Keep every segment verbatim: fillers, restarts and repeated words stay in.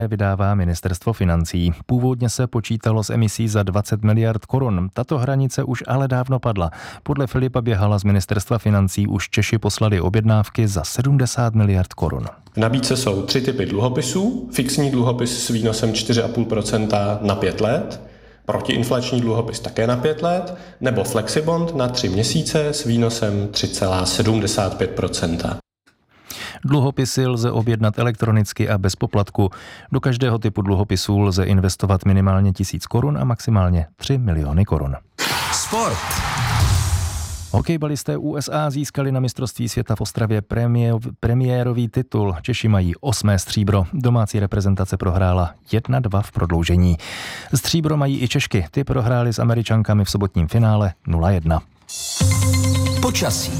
vydává ministerstvo financí. Původně se počítalo s emisí za dvacet miliard korun. Tato hranice už ale dávno padla. Podle Filipa Běhala z ministerstva financí už Češi poslali objednávky za sedmdesát miliard korun. V nabídce jsou tři typy dluhopisů. Fixní dluhopis s výnosem čtyři celá pět procenta na pět let, protiinflační dluhopis také na pět let, nebo flexibond na tři měsíce s výnosem tři celá sedmdesát pět procenta. Dluhopisy lze objednat elektronicky a bez poplatku. Do každého typu dluhopisů lze investovat minimálně tisíc korun a maximálně tři miliony korun. Sport. Hokejbalisté U S A získali na mistrovství světa v Ostravě premiérový titul. Češi mají osmé stříbro. Domácí reprezentace prohrála jedna dva v prodloužení. Stříbro mají i Češky. Ty prohrály s Američankami v sobotním finále nula jedna. Počasí.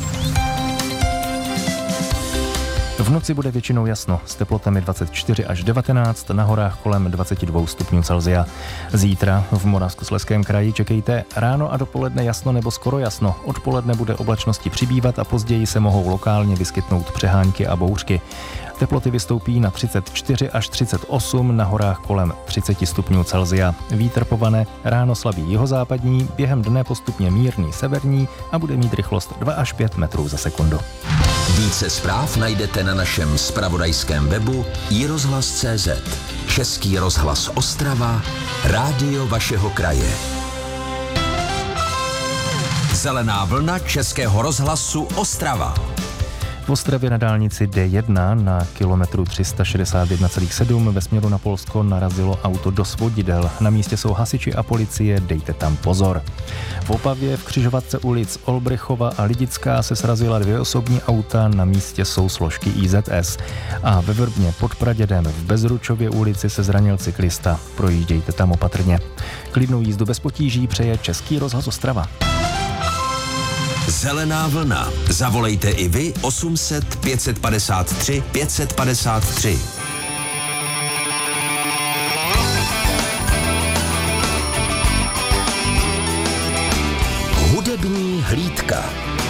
V noci bude většinou jasno, s teplotami dvacet čtyři až devatenáct, na horách kolem dvacet dva stupňů Celsia. Zítra v Moravskoslezském kraji čekejte ráno a dopoledne jasno nebo skoro jasno. Odpoledne bude oblačnosti přibývat a později se mohou lokálně vyskytnout přehánky a bouřky. Teploty vystoupí na třicet čtyři až třicet osm, na horách kolem třicet stupňů Celsia. Vítr povane, ráno slabý jihozápadní, během dne postupně mírný severní a bude mít rychlost dva až pět metrů za sekundu. Více zpráv najdete na našem zpravodajském webu i rozhlas tečka cé zet. Český rozhlas Ostrava, rádio vašeho kraje. Zelená vlna Českého rozhlasu Ostrava. V Ostravě na dálnici D jedna na kilometru tři sta šedesát jedna celá sedm ve směru na Polsko narazilo auto do svodidel. Na místě jsou hasiči a policie, dejte tam pozor. V Opavě v křižovatce ulic Olbrichova a Lidická se srazila dvě osobní auta, na místě jsou složky I Z S. A ve Vrbně pod Pradědem v Bezručově ulici se zranil cyklista. Projíždějte tam opatrně. Klidnou jízdu bez potíží přeje Český rozhlas Ostrava. Zelená vlna. Zavolejte i vy osm set pět set padesát tři pět set padesát tři. Hudební hlídka.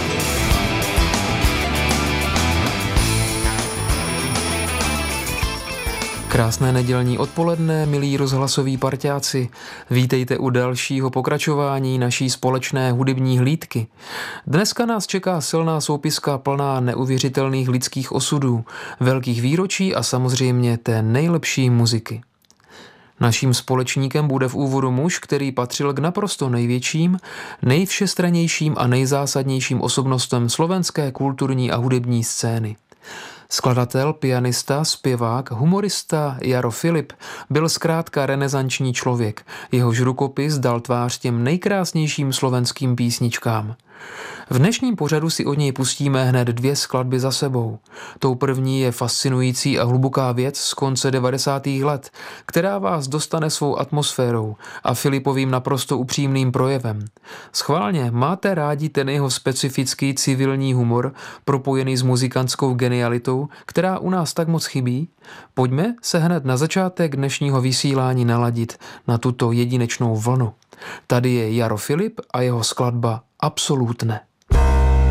Krásné nedělní odpoledne, milí rozhlasoví parťáci. Vítejte u dalšího pokračování naší společné hudební hlídky. Dneska nás čeká silná soupiska plná neuvěřitelných lidských osudů, velkých výročí a samozřejmě té nejlepší muziky. Naším společníkem bude v úvodu muž, který patřil k naprosto největším, nejvšestrannějším a nejzásadnějším osobnostem slovenské kulturní a hudební scény. Skladatel, pianista, zpěvák, humorista Jaro Filip byl zkrátka renesanční člověk. Jehož rukopis dal tvář těm nejkrásnějším slovenským písničkám. V dnešním pořadu si od něj pustíme hned dvě skladby za sebou. Tou první je fascinující a hluboká věc z konce devadesátých let, která vás dostane svou atmosférou a Filipovým naprosto upřímným projevem. Schválně, máte rádi ten jeho specifický civilní humor, propojený s muzikantskou genialitou, která u nás tak moc chybí? Pojďme se hned na začátek dnešního vysílání naladit na tuto jedinečnou vlnu. Tady je Jaro Filip a jeho skladba Absolutne.